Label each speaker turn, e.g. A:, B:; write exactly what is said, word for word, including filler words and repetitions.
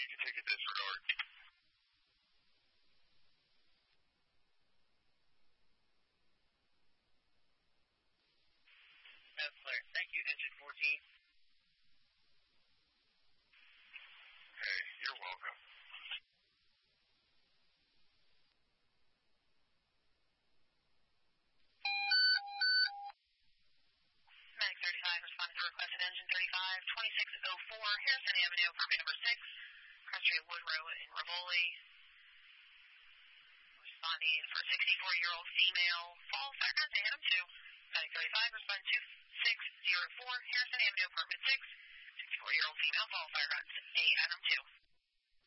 A: you can take a disregard.
B: That's clear. Thank you, engine fourteen.
A: Hey, you're welcome.
C: Medic thirty-five responding to requested engine thirty-five, twenty-six oh four, Harrison Avenue, permit number six, Cross Street Woodrow in Rivoli. Responding for a sixty-four-year-old female, fall fire ground to Adam two. Medic thirty-five responding to six oh four, Harrison Avenue, permit six, sixty-four-year-old female, fall fire ground to Adam two.